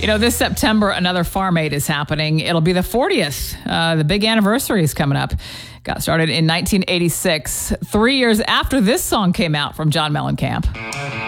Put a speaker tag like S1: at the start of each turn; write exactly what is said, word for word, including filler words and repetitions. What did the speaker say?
S1: You know, this September, another Farm Aid is happening. It'll be the fortieth. Uh, the big anniversary is coming up. Got started in nineteen eighty-six, three years after this song came out from John Mellencamp.